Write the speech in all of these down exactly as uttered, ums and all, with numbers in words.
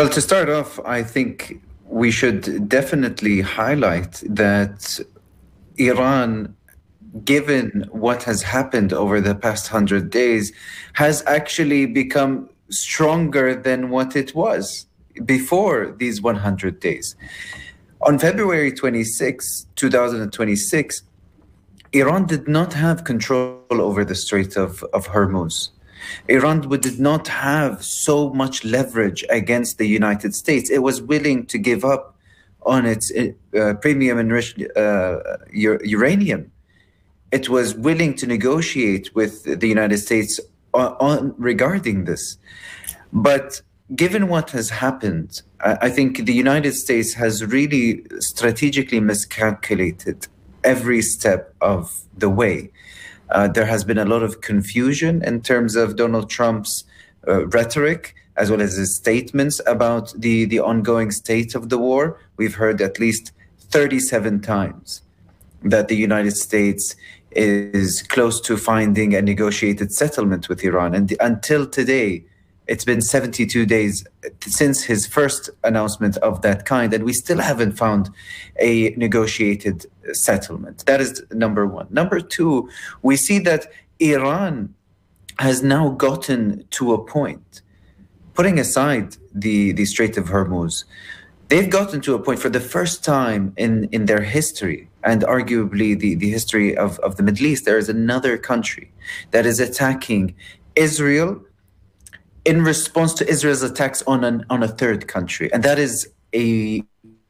Well, to start off, I think we should definitely highlight that Iran, given what has happened over the past hundred days, has actually become stronger than what it was before these one hundred days. On February twenty-sixth, twenty twenty-six, Iran did not have control over the Strait of, of Hormuz. Iran did not have so much leverage against the United States. It was willing to give up on its uh, premium enriched uh, uranium. It was willing to negotiate with the United States on, on regarding this. But given what has happened, I, I think the United States has really strategically miscalculated every step of the way. Uh, there has been a lot of confusion in terms of Donald Trump's uh, rhetoric, as well as his statements about the, the ongoing state of the war. We've heard at least thirty-seven times that the United States is close to finding a negotiated settlement with Iran. And until today, it's been seventy-two days since his first announcement of that kind, and we still haven't found a negotiated settlement. That is number one. Number two, we see that Iran has now gotten to a point, putting aside the, the Strait of Hormuz, they've gotten to a point for the first time in, in their history, and arguably the, the history of, of the Middle East, there is another country that is attacking Israel in response to Israel's attacks on an, on a third country. And that is a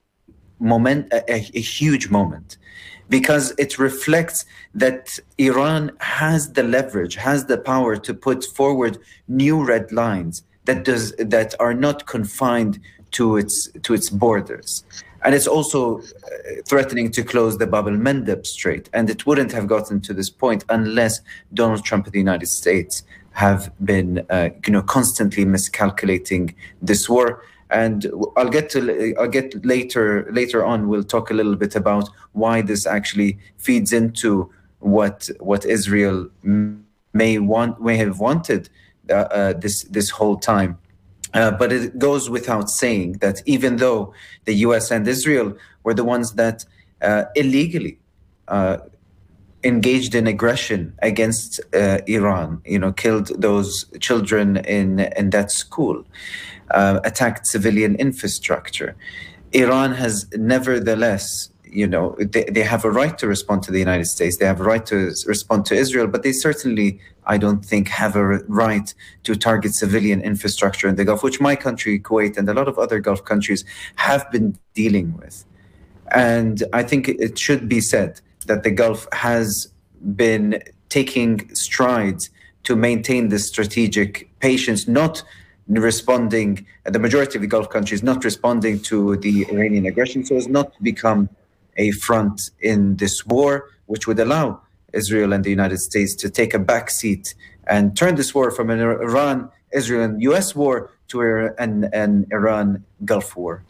moment, a, a huge moment, because it reflects that Iran has the leverage, has the power to put forward new red lines that does that are not confined to its to its borders. And it's also threatening to close the Bab el-Mandeb Strait. And it wouldn't have gotten to this point unless Donald Trump and the United States have been, uh, you know, constantly miscalculating this war. And I'll get to, I'll get later, later on, we'll talk a little bit about why this actually feeds into what, what Israel may want, may have wanted uh, uh, this, this whole time. Uh, but it goes without saying that even though the U S and Israel were the ones that uh, illegally uh, engaged in aggression against uh, Iran, you know, killed those children in, in that school, uh, attacked civilian infrastructure, Iran has nevertheless, you know, they, they have a right to respond to the United States. They have a right to respond to Israel, but they certainly, I don't think, have a right to target civilian infrastructure in the Gulf, which my country, Kuwait, and a lot of other Gulf countries have been dealing with. And I think it should be said that the Gulf has been taking strides to maintain this strategic patience, not responding, the majority of the Gulf countries not responding to the Iranian aggression, so as not to become a front in this war, which would allow Israel and the United States to take a backseat and turn this war from an Iran, Israel, and U S war to an, an Iran Gulf war.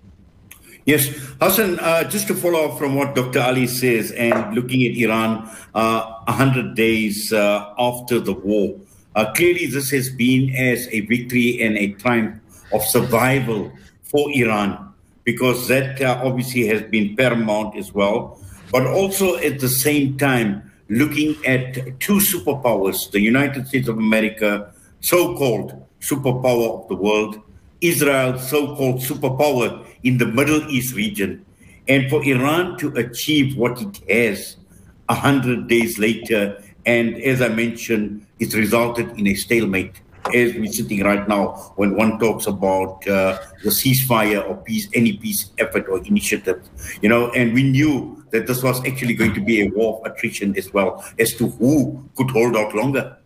Yes, Hassan, uh, just to follow up from what Doctor Ali says, and looking at Iran uh, one hundred days uh, after the war, uh, clearly this has been as a victory and a triumph of survival for Iran, because that uh, obviously has been paramount as well. But also at the same time, looking at two superpowers, the United States of America, so-called superpower of the world, Israel, so-called superpower in the Middle East region, and for Iran to achieve what it has a hundred days later, and as I mentioned, it's resulted in a stalemate as we're sitting right now when one talks about uh, the ceasefire or peace, any peace effort or initiative, you know, and we knew that this was actually going to be a war of attrition as well as to who could hold out longer.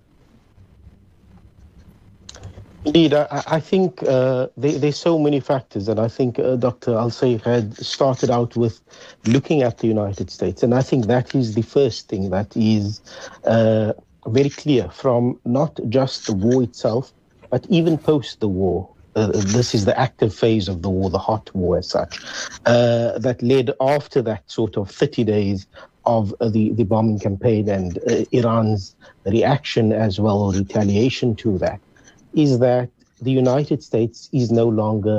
Indeed, I, I think uh, there, there's so many factors, and I think uh, Doctor Al-Sayegh had started out with looking at the United States, and I think that is the first thing that is uh, very clear from not just the war itself, but even post the war. Uh, this is the active phase of the war, the hot war as such, uh, that led after that sort of thirty days of uh, the, the bombing campaign and uh, Iran's reaction as well, or retaliation to that, is that the United States is no longer